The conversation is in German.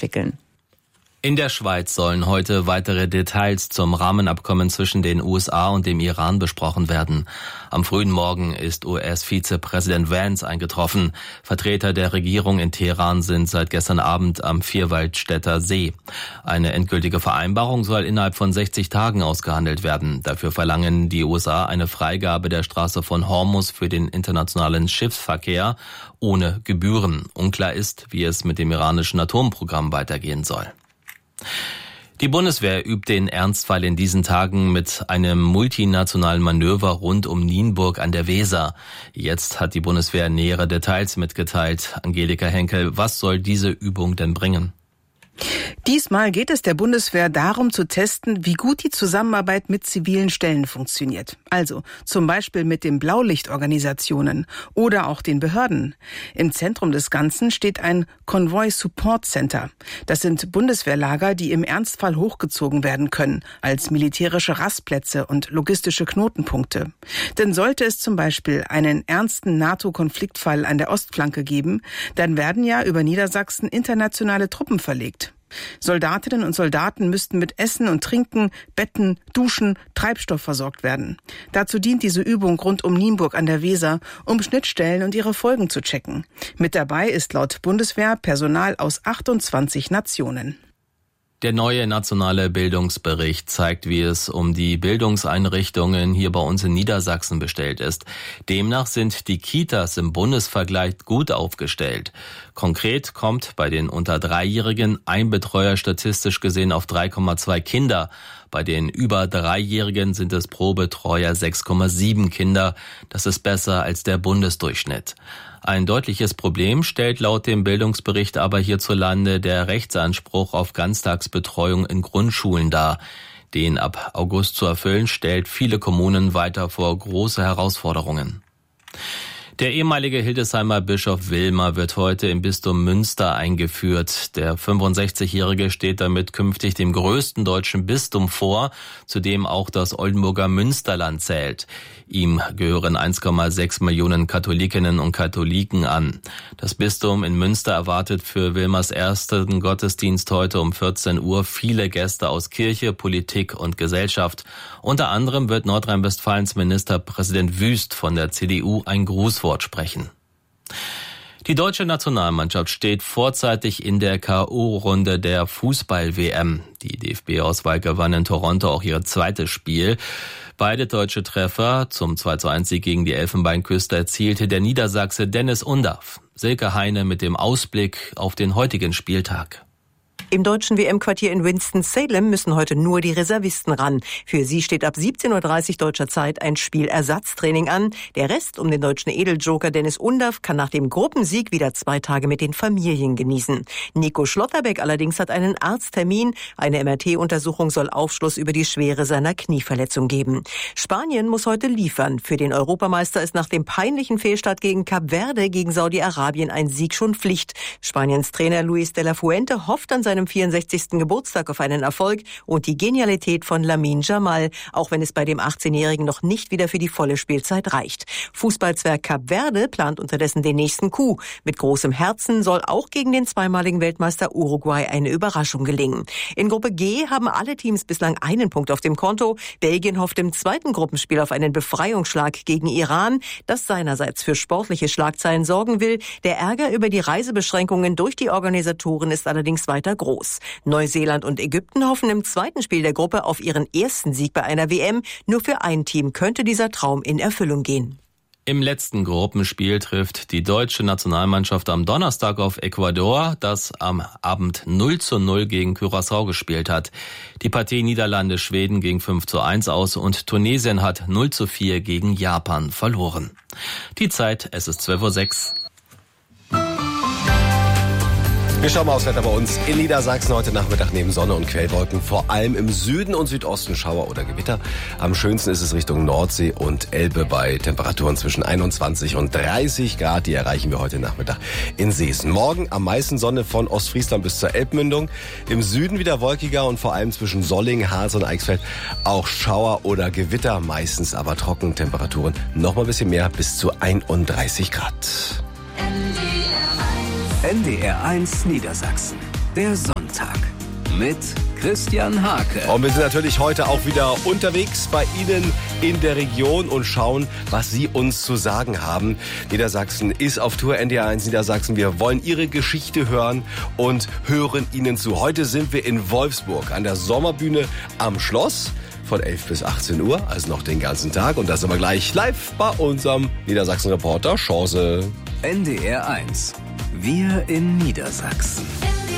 entwickeln. In der Schweiz sollen heute weitere Details zum Rahmenabkommen zwischen den USA und dem Iran besprochen werden. Am frühen Morgen ist US-Vizepräsident Vance eingetroffen. Vertreter der Regierung in Teheran sind seit gestern Abend am Vierwaldstätter See. Eine endgültige Vereinbarung soll innerhalb von 60 Tagen ausgehandelt werden. Dafür verlangen die USA eine Freigabe der Straße von Hormuz für den internationalen Schiffsverkehr ohne Gebühren. Unklar ist, wie es mit dem iranischen Atomprogramm weitergehen soll. Die Bundeswehr übt den Ernstfall in diesen Tagen mit einem multinationalen Manöver rund um Nienburg an der Weser. Jetzt hat die Bundeswehr nähere Details mitgeteilt. Angelika Henkel, was soll diese Übung denn bringen? Diesmal geht es der Bundeswehr darum zu testen, wie gut die Zusammenarbeit mit zivilen Stellen funktioniert. Also zum Beispiel mit den Blaulichtorganisationen oder auch den Behörden. Im Zentrum des Ganzen steht ein Convoy Support Center. Das sind Bundeswehrlager, die im Ernstfall hochgezogen werden können, als militärische Rastplätze und logistische Knotenpunkte. Denn sollte es zum Beispiel einen ernsten NATO-Konfliktfall an der Ostflanke geben, dann werden ja über Niedersachsen internationale Truppen verlegt. Soldatinnen und Soldaten müssten mit Essen und Trinken, Betten, Duschen, Treibstoff versorgt werden. Dazu dient diese Übung rund um Nienburg an der Weser, um Schnittstellen und ihre Folgen zu checken. Mit dabei ist laut Bundeswehr Personal aus 28 Nationen. Der neue nationale Bildungsbericht zeigt, wie es um die Bildungseinrichtungen hier bei uns in Niedersachsen bestellt ist. Demnach sind die Kitas im Bundesvergleich gut aufgestellt. Konkret kommt bei den unter 3-Jährigen ein Betreuer statistisch gesehen auf 3,2 Kinder. Bei den über 3-Jährigen sind es pro Betreuer 6,7 Kinder. Das ist besser als der Bundesdurchschnitt. Ein deutliches Problem stellt laut dem Bildungsbericht aber hierzulande der Rechtsanspruch auf Ganztagsbetreuung in Grundschulen dar. Den ab August zu erfüllen, stellt viele Kommunen weiter vor große Herausforderungen. Der ehemalige Hildesheimer Bischof Wilmer wird heute im Bistum Münster eingeführt. Der 65-Jährige steht damit künftig dem größten deutschen Bistum vor, zu dem auch das Oldenburger Münsterland zählt. Ihm gehören 1,6 Millionen Katholikinnen und Katholiken an. Das Bistum in Münster erwartet für Wilmers ersten Gottesdienst heute um 14 Uhr viele Gäste aus Kirche, Politik und Gesellschaft. Unter anderem wird Nordrhein-Westfalens Ministerpräsident Wüst von der CDU ein Grußwort sprechen. Die deutsche Nationalmannschaft steht vorzeitig in der K.O.-Runde der Fußball-WM. Die DFB-Auswahl gewann in Toronto auch ihr zweites Spiel. Beide deutsche Treffer zum 2:1-Sieg gegen die Elfenbeinküste erzielte der Niedersachse Dennis Undaff. Silke Heine mit dem Ausblick auf den heutigen Spieltag. Im deutschen WM-Quartier in Winston-Salem müssen heute nur die Reservisten ran. Für sie steht ab 17:30 Uhr deutscher Zeit ein Spielersatztraining an. Der Rest um den deutschen Edeljoker Dennis Undaff kann nach dem Gruppensieg wieder 2 Tage mit den Familien genießen. Nico Schlotterbeck allerdings hat einen Arzttermin. Eine MRT-Untersuchung soll Aufschluss über die Schwere seiner Knieverletzung geben. Spanien muss heute liefern. Für den Europameister ist nach dem peinlichen Fehlstart gegen Kap Verde gegen Saudi-Arabien ein Sieg schon Pflicht. Spaniens Trainer Luis de la Fuente hofft an seinem 64. Geburtstag auf einen Erfolg und die Genialität von Lamine Yamal, auch wenn es bei dem 18-Jährigen noch nicht wieder für die volle Spielzeit reicht. Fußballzwerg Kap Verde plant unterdessen den nächsten Coup. Mit großem Herzen soll auch gegen den zweimaligen Weltmeister Uruguay eine Überraschung gelingen. In Gruppe G haben alle Teams bislang einen Punkt auf dem Konto. Belgien hofft im zweiten Gruppenspiel auf einen Befreiungsschlag gegen Iran, das seinerseits für sportliche Schlagzeilen sorgen will. Der Ärger über die Reisebeschränkungen durch die Organisatoren ist allerdings weiter groß. Neuseeland und Ägypten hoffen im zweiten Spiel der Gruppe auf ihren ersten Sieg bei einer WM. Nur für ein Team könnte dieser Traum in Erfüllung gehen. Im letzten Gruppenspiel trifft die deutsche Nationalmannschaft am Donnerstag auf Ecuador, das am Abend 0:0 gegen Curaçao gespielt hat. Die Partie Niederlande-Schweden ging 5:1 aus und Tunesien hat 0:4 gegen Japan verloren. Die Zeit, es ist 12:06 Uhr. Wir schauen mal aufs Wetter bei uns in Niedersachsen. Heute Nachmittag neben Sonne und Quellwolken vor allem im Süden und Südosten Schauer oder Gewitter. Am schönsten ist es Richtung Nordsee und Elbe bei Temperaturen zwischen 21 und 30 Grad. Die erreichen wir heute Nachmittag in Seesen. Morgen am meisten Sonne von Ostfriesland bis zur Elbmündung. Im Süden wieder wolkiger und vor allem zwischen Solling, Harz und Eichsfeld auch Schauer oder Gewitter. Meistens aber trocken. Temperaturen noch mal ein bisschen mehr bis zu 31 Grad. NDR 1 Niedersachsen. Der Sonntag mit Christian Hake. Und wir sind natürlich heute auch wieder unterwegs bei Ihnen in der Region und schauen, was Sie uns zu sagen haben. Niedersachsen ist auf Tour, NDR1 Niedersachsen. Wir wollen Ihre Geschichte hören und hören Ihnen zu. Heute sind wir in Wolfsburg an der Sommerbühne am Schloss von 11 bis 18 Uhr, also noch den ganzen Tag. Und das sind wir gleich live bei unserem Niedersachsen-Reporter Chance. NDR1. Wir in Niedersachsen.